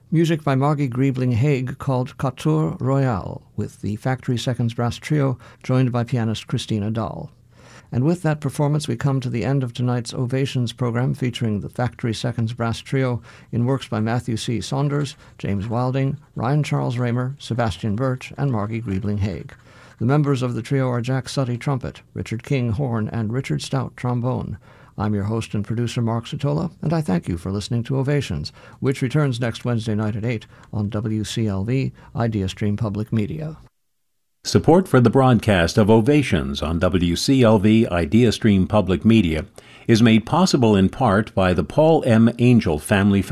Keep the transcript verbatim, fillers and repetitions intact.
Music by Margie Griebling-Haig called Couture Royale, with the Factory Seconds Brass Trio, joined by pianist Christina Dahl. And with that performance, we come to the end of tonight's Ovations program, featuring the Factory Seconds Brass Trio in works by Matthew C. Saunders, James Wilding, Ryan Charles Raymer, Sebastian Birch, and Margie Griebling-Haig. The members of the trio are Jack Sutty, trumpet, Richard King, horn, and Richard Stout, trombone. I'm your host and producer, Mark Sotola, and I thank you for listening to Ovations, which returns next Wednesday night at eight on W C L V, IdeaStream Public Media. Support for the broadcast of Ovations on W C L V IdeaStream Public Media is made possible in part by the Paul M. Angel Family Foundation.